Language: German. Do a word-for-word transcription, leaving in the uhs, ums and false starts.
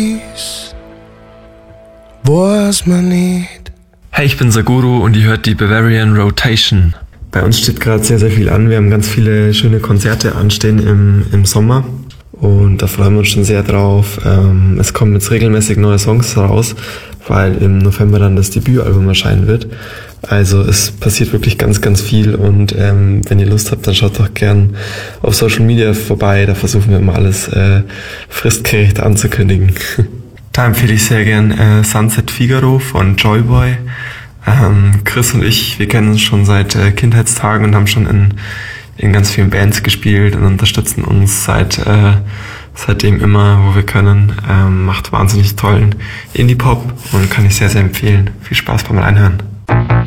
was man need. Hey, ich bin Saguru und ihr hört die Bavarian Rotation. Bei uns steht gerade sehr, sehr viel an. Wir haben ganz viele schöne Konzerte anstehen im, im Sommer und da freuen wir uns schon sehr drauf. Ähm, es kommen jetzt regelmäßig neue Songs raus, weil im November dann das Debütalbum erscheinen wird. Also es passiert wirklich ganz, ganz viel und ähm, wenn ihr Lust habt, dann schaut doch gern auf Social Media vorbei. Da versuchen wir immer alles äh, fristgerecht anzukündigen. Da empfehle ich sehr gern äh, Sunset Figaro von Joyboy. Ähm, Chris und ich, wir kennen uns schon seit äh, Kindheitstagen und haben schon in, in ganz vielen Bands gespielt und unterstützen uns seit äh, seitdem immer, wo wir können. Ähm, macht wahnsinnig tollen Indie-Pop und kann ich sehr, sehr empfehlen. Viel Spaß beim Reinhören.